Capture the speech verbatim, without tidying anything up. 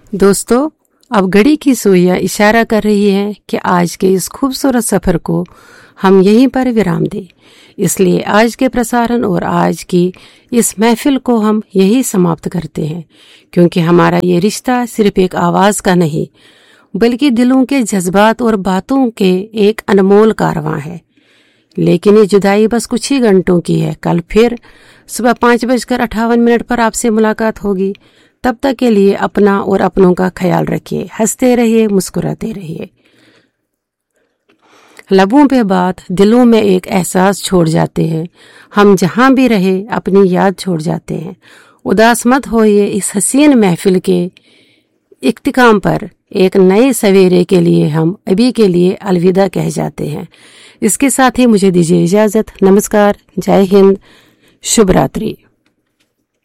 दोस्तों, अब घड़ी की सुइयां इशारा कर रही है कि आज के इस खूबसूरत सफर को हम यहीं पर विराम दें। इसलिए आज के प्रसारण और आज की इस महफिल को हम यही समाप्त करते हैं, क्योंकि हमारा ये रिश्ता सिर्फ एक आवाज का नहीं बल्कि दिलों के जज्बात और बातों के एक अनमोल कारवां है। लेकिन ये जुदाई बस कुछ ही घंटों की है। कल फिर सुबह पाँच बजकर अट्ठावन मिनट पर आपसे मुलाकात होगी। तब तक के लिए अपना और अपनों का ख्याल रखिए, हंसते रहिए, मुस्कुराते रहिए। लबों पे बात दिलों में एक एहसास छोड़ जाते हैं। हम जहां भी रहे अपनी याद छोड़ जाते हैं। उदास मत होइए, इस हसीन महफिल के इख्तिताम पर एक नए सवेरे के लिए हम अभी के लिए अलविदा कह जाते हैं। इसके साथ ही मुझे दीजिए इजाजत। नमस्कार, जय हिंद, शुभ रात्रि।